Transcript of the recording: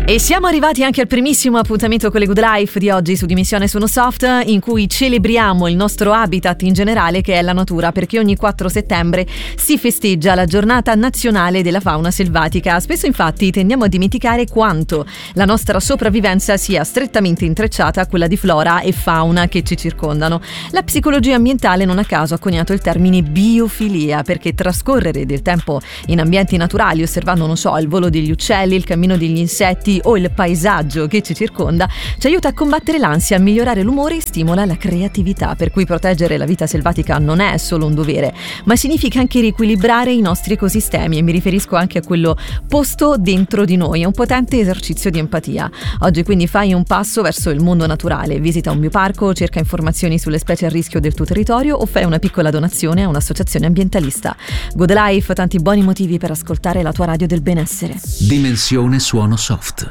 E siamo arrivati anche al primissimo appuntamento con le Good Life di oggi su Dimensione Suono Soft, in cui celebriamo il nostro habitat in generale, che è la natura, perché ogni 4 settembre si festeggia la giornata nazionale della fauna selvatica. Spesso infatti tendiamo a dimenticare quanto la nostra sopravvivenza sia strettamente intrecciata a quella di flora e fauna che ci circondano. La psicologia ambientale non a caso ha coniato il termine biofilia, perché trascorrere del tempo in ambienti naturali osservando, non so, il volo degli uccelli, il cammino degli insetti o il paesaggio che ci circonda ci aiuta a combattere l'ansia, a migliorare l'umore e stimola la creatività, per cui proteggere la vita selvatica non è solo un dovere, ma significa anche riequilibrare i nostri ecosistemi, e mi riferisco anche a quello posto dentro di noi. È un potente esercizio di empatia. Oggi quindi fai un passo verso il mondo naturale, visita un bioparco, cerca informazioni sulle specie a rischio del tuo territorio o fai una piccola donazione a un'associazione ambientalista. Good Life, tanti buoni motivi per ascoltare la tua radio del benessere. Dimensione Suono Soft.